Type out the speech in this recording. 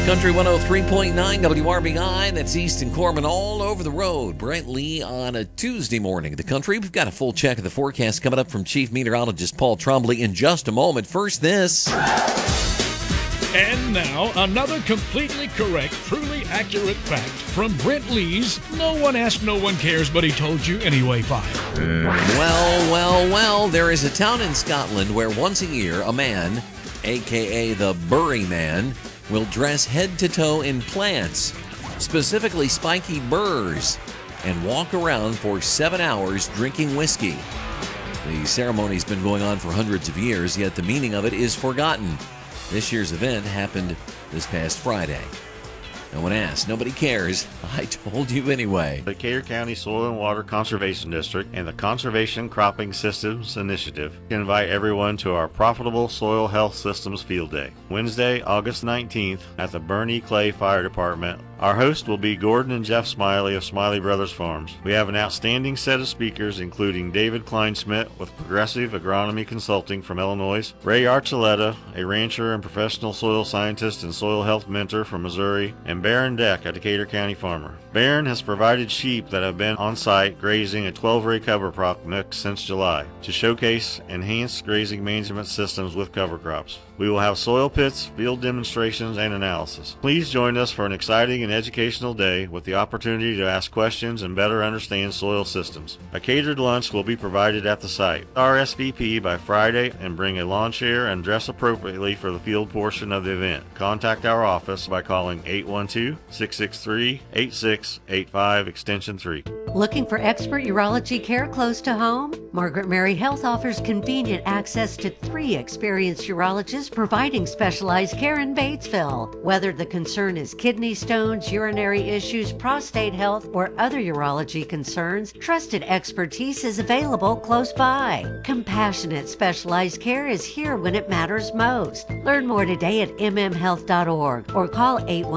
Country 103.9 WRBI, that's East and Corman all over the road. Brent Lee on a Tuesday morning. The Country, we've got a full check of the forecast coming up from Chief Meteorologist Paul Trombley in just a moment. First, this. And now, another completely correct, truly accurate fact from Brent Lee's No One Asked, No One Cares, But He Told You Anyway file. Well, there is a town in Scotland where once a year a man, a.k.a. the Bury Man, will dress head to toe in plants, specifically spiky burrs, and walk around for 7 hours drinking whiskey. The ceremony's been going on for hundreds of years, yet the meaning of it is forgotten. This year's event happened this past Friday. No one asked, nobody cares. I told you anyway. The Decatur County Soil and Water Conservation District and the Conservation Cropping Systems Initiative invite everyone to our Profitable Soil Health Systems Field Day, Wednesday, August 19th at the Burney Clay Fire Department. Our host will be Gordon and Jeff Smiley of Smiley Brothers Farms. We have an outstanding set of speakers, including David Kleinsmith with Progressive Agronomy Consulting from Illinois, Ray Archuleta, a rancher and professional soil scientist and soil health mentor from Missouri, and Baron Deck, a Decatur County farmer. Baron has provided sheep that have been on site grazing a 12-ray cover crop mix since July to showcase enhanced grazing management systems with cover crops. We will have soil pits, field demonstrations, and analysis. Please join us for an exciting and educational day with the opportunity to ask questions and better understand soil systems. A catered lunch will be provided at the site. RSVP by Friday and bring a lawn chair and dress appropriately for the field portion of the event. Contact our office by calling 812-663-8685 extension 3. Looking for expert urology care close to home? Margaret Mary Health offers convenient access to 3 experienced urologists providing specialized care in Batesville. Whether the concern is kidney stones, urinary issues, prostate health, or other urology concerns, trusted expertise is available close by. Compassionate specialized care is here when it matters most. Learn more today at mmhealth.org or call 812